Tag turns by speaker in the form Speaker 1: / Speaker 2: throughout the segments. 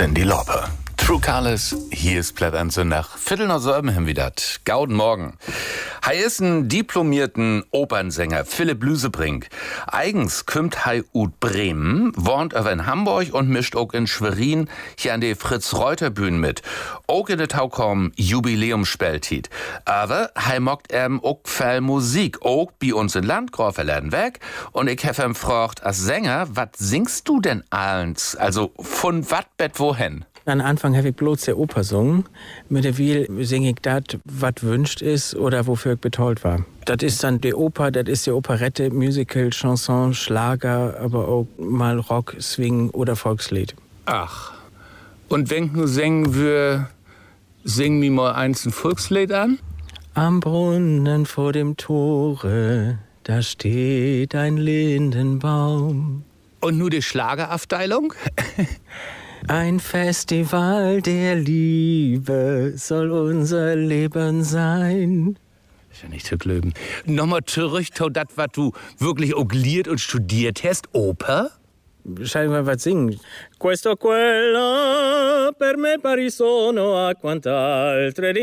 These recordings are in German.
Speaker 1: Cyndi Lauper. True Colors, hier ist Plätze nach Viertel nach 7 hem wie dat. Gauden Morgen. Hei ist ein diplomierten Opernsänger, Philipp Lüsebrink. Eigens kümmt hei ut Bremen, wohnt aber in Hamburg und mischt auch in Schwerin hier an de Fritz-Reuter-Bühnen mit. Auch in de Taukom Jubiläumspeltit. Aber hei mockt auch viel Musik, auch bei uns in Landgraf verladen weg. Und ich hef gefragt, als Sänger, wat singst du denn allens? Also von wat bet wohin?
Speaker 2: Am Anfang habe ich bloß der Oper gesungen. Mit der Wiel singe ich das, was wünscht ist oder wofür ich betreut war. Das ist dann die Oper, das ist die Operette, Musical, Chanson, Schlager, aber auch mal Rock, Swing oder Volkslied.
Speaker 3: Ach, und wenn du singen wir, sing mir mal ein Volkslied an?
Speaker 2: Am Brunnen vor dem Tore, da steht ein Lindenbaum.
Speaker 3: Und nur die Schlagerabteilung?
Speaker 2: Ein Festival der Liebe soll unser Leben sein.
Speaker 3: Ist ja nicht zu glauben. Nochmal zurück zu das, was du wirklich ogliert und studiert hast, Oper?
Speaker 2: Schau mal was singen. Questo quella per me pari sono a quant'altre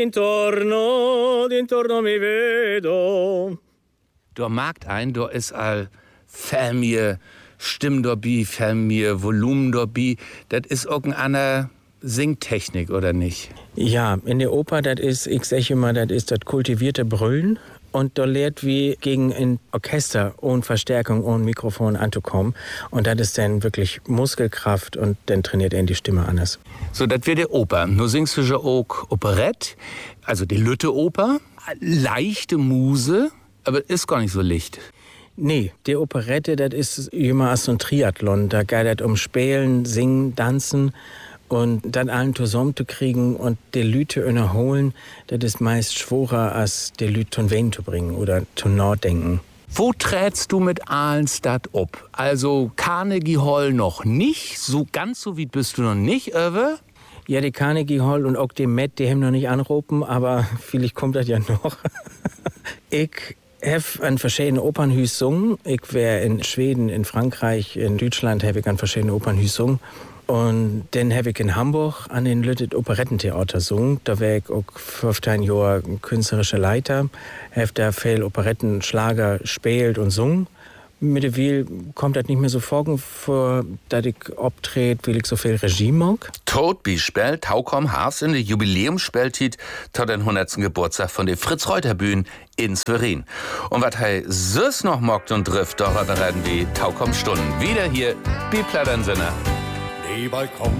Speaker 2: d'intorno mi vedo.
Speaker 3: Da merkt ein, da ist all viel mehr Stimmen dabei, viel mehr Volumen dabei. Das ist irgendeine Singtechnik, oder nicht?
Speaker 2: Ja, in der Oper, das ist, ich sage immer, das ist das kultivierte Brüllen. Und da lehrt wie gegen ein Orchester ohne Verstärkung, ohne Mikrofon anzukommen. Und das ist dann wirklich Muskelkraft und dann trainiert er die Stimme anders.
Speaker 3: So, das wird die Oper. Nur singst du ja auch Operette, also die Lütte-Oper. Leichte Muse, aber ist gar nicht so licht.
Speaker 2: Nee, die Operette, das ist immer so ein Triathlon. Da geht es um Spielen, Singen, Tanzen und dann allen zusammen zu kriegen und die Leute unterholen. Das ist meist schwerer, als die Leute zum Wein zu bringen oder zum Nachdenken.
Speaker 3: Wo trätst du mit Ahlenstadt ob? Also Carnegie Hall noch nicht, so ganz so weit bist du noch nicht, aber?
Speaker 2: Ja, die Carnegie Hall und auch die Met, die haben noch nicht anrufen, aber vielleicht kommt das ja noch. Ich habe an verschiedenen Opernhüsen gesungen. Ich wäre in Schweden, in Frankreich, in Deutschland habe ich an verschiedenen Opernhüsen gesungen. Und dann habe ich in Hamburg an den Lüttet Operettentheater gesungen. Da wäre ich auch 15 Jahre künstlerischer Leiter. Habe da viel Operetten, Schlager gespielt und gesungen. Mit der Wiel kommt das nicht mehr so vor, dass ich abtrete, weil ich so viel Regie mag.
Speaker 1: Tot bi Spell, Taukom Haas in der Jubiläumspeltit zu den 100. Geburtstag von der Fritz-Reuter-Bühnen in Schwerin. Und was hei süß noch mockt und trifft, darüber reden wir Taukom Stunden. Wieder hier, bi Platternsinner.